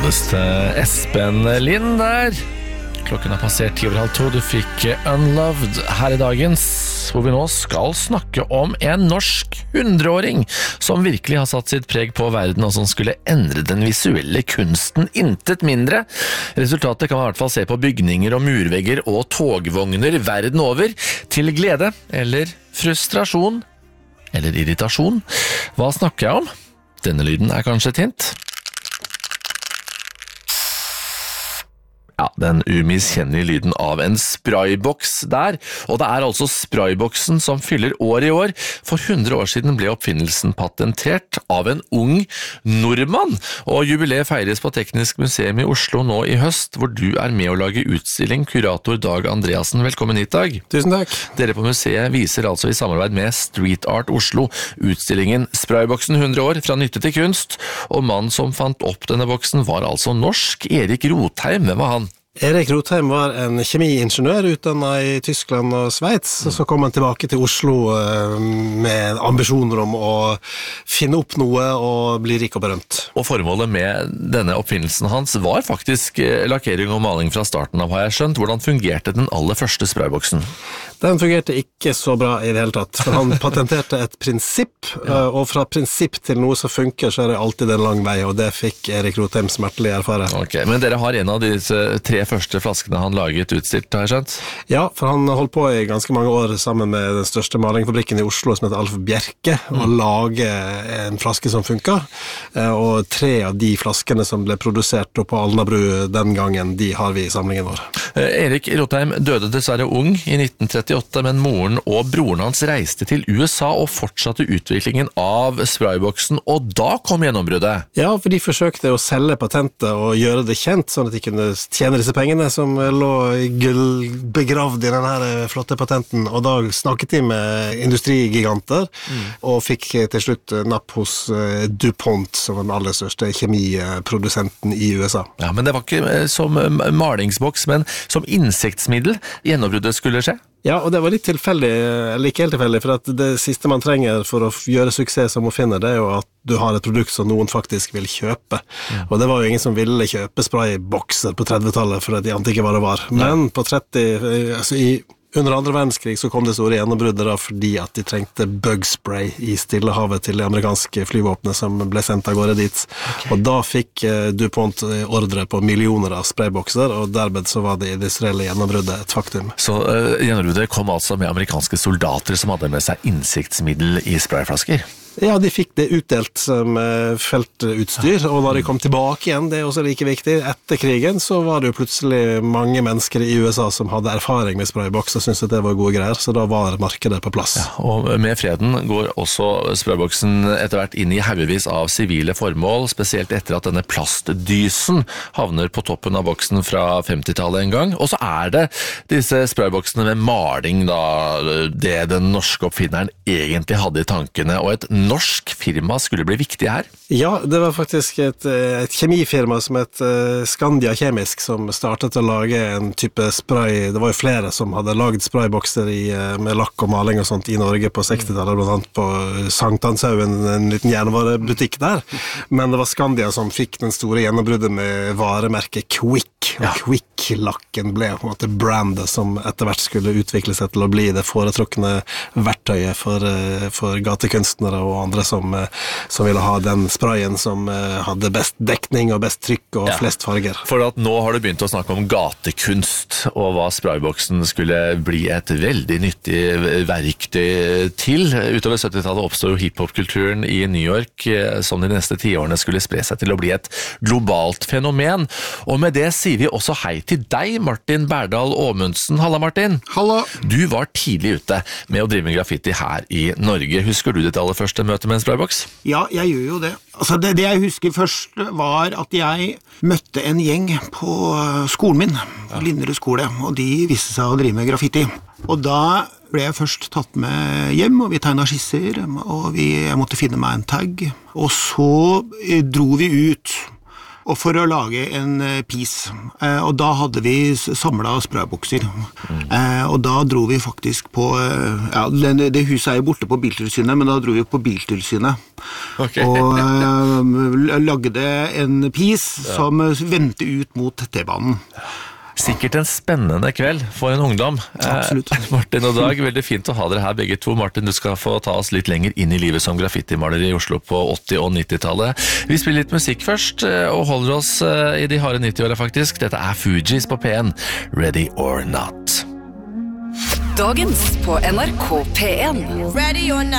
Godeste Espen Lind der. Klokken har passert 10:30. Du fikk Unloved her I dagens, hvor vi nå skal snakke om en norsk 100-åring som virkelig har satt sitt preg på verden, og som skulle endre den visuelle kunsten intet mindre. Resultatet kan man I hvert fall se på bygninger og murvegger og togvogner verden over, til glede eller frustrasjon eller irritasjon. Hva snakker jeg om? Denne lyden kanskje et hint. Ja, den umiskjennelige lyden av en sprayboks der, og det altså sprayboksen som fyller år I år. For 100 år siden ble oppfinnelsen patentert av en ung nordmann, og jubileet feires på Teknisk Museum I Oslo nå I høst, hvor du med å lage utstilling, kurator Dag Andreasen. Velkommen hit, Dag. Tusen takk. Dere på museet viser altså I samarbeid med Street Art Oslo utstillingen Sprayboksen 100 år, fra nytte til kunst, og mannen som fant opp denne boksen var altså norsk. Erik Rotheim, hvem var han? Erik Rotheim var en kjemiingeniør utdannet I Tyskland og Sveits, og så kom han tilbake til Oslo med ambisjoner om å finne opp noe og bli rik og berømt. Og formålet med denne oppfinnelsen hans var faktisk lakkering og maling fra starten av, har jeg skjønt. Hvordan fungerte den aller første sprayboksen? Den fungerte ikke så bra I det hele tatt, for han patenterte et prinsipp, og fra prinsipp til noe som funker, så det alltid en lang vei, og det fikk Erik Rotheim smertelig erfare. Ok, men dere har en av disse 3 første flaskene han laget utstilt, har jeg skjønt? Ja, for han holdt på I ganske mange år sammen med den største malingfabrikken I Oslo, som heter Alf Bjerke, og lage en flaske som funker, og 3 av de flaskene som ble produsert på Alnabru den gangen, de har vi I samlingen vår. Erik Rotheim døde dessverre ung I 1938, men moren og broren hans reiste til USA og fortsatte utviklingen av sprayboksen, og da kom gjennombruddet. Ja, for de forsøkte å selge patentet og gjøre det kjent, sånn at de kunne tjene disse pengene som lå begravd I denne flotte patenten, og da snakket de med industrigiganter, og fikk til slutt napp hos DuPont, som var den aller største kjemiprodusenten I USA. Ja, men det var ikke som malingsboks, men som insektsmiddel gjennombruddet skulle skje? Ja, og det var litt tilfeldig, eller ikke helt tilfeldig, for at det siste man trenger for å gjøre suksess som oppfinner, det jo at du har et produkt som noen faktisk vil kjøpe. Og det var jo ingen som ville kjøpe spraybokser på 30-tallet, for at de ante ikke hva det var. Men på under andre verdenskrig så kom det store gjennombruddet da, fordi at de trengte bugspray I Stillehavet til det amerikanske flyvåpnet som ble sendt av gårde dit. Okay. Og da fikk DuPont ordre på millioner av spraybokser, og dermed så var det industrielle gjennombruddet et faktum. Så gjennombruddet kom altså med amerikanske soldater som hadde med seg insektmiddel I sprayflasker? Ja, de fikk det utdelt som feltutstyr, og når de kom tilbake igjen, det også like viktig, etter krigen, så var det jo plutselig mange mennesker I USA som hadde erfaring med sprayboks og syntes at det var gode greier, så da var markedet på plass. Ja, og med freden går også sprayboksen etter hvert inn I haugevis av sivile formål, spesielt etter at denne plastdysen havner på toppen av boksen fra 50-tallet en gang, og så det disse sprayboksene med maling da, det den norske oppfinneren egentlig hadde I tankene, og et norsk firma skulle bli viktig her? Ja, det var faktisk et kjemifirma som het Skandia Kjemisk som startet å lage en type spray. Det var jo flere som hadde laget spraybokser med lakk og maling og sånt I Norge på 60-tallet, blant annet på Sankthanshaugen, en liten jernvarebutikk der. Men det var Skandia som fikk den store gjennombruddet med varemerket Quick. Og Quick-lakken ble på en måte brandet som etter hvert skulle utvikle seg til å bli det foretrukne verktøyet for gatekunstnere og andre som ville ha den sprayen som hadde best dekning og best trykk og flest farger. For at nå har du begynt å snakke om gatekunst og hva sprayboksen skulle bli et veldig nyttig verktøy til. Utover 70-tallet oppstod jo hiphop-kulturen I New York som de neste 10 årene skulle spre seg til å bli et globalt fenomen. Og med det sier vi også hei til deg, Martin Berdal Åmundsen. Halla, Martin. Halla. Du var tidlig ute med å drive med graffiti her I Norge. Husker du ditt aller første møte med en sprayboks? Ja, jeg gjør jo det. Altså, det jeg husker først var at jeg møtte en gjeng på skolen min, Linderud skole, og de viste seg å drive med graffiti. Og da ble jeg først tatt med hjem, og vi tegnet skisser, og jeg måtte finne meg en tagg. Og så dro vi ut og for å lage en piece. Og da hadde vi samlet spraybokser. Og da dro vi faktisk på, ja, det huset jo borte på Biltilsynet, men da dro vi på Biltilsynet. Okay. Og lagde en piece som vendte ut mot T-banen. Sikkert en spennende kveld for en ungdom. Absolutt. Martin og Dag, veldig fint å ha dere her begge to. Martin, du skal få ta oss litt lenger inn i livet som graffitimaler i Oslo på 80- og 90-tallet. Vi spiller litt musikk først, og holder oss i de harde 90-årene faktisk. Dette Fugees på P1, Ready or Not. Dagens på NRK P1. Ready or not.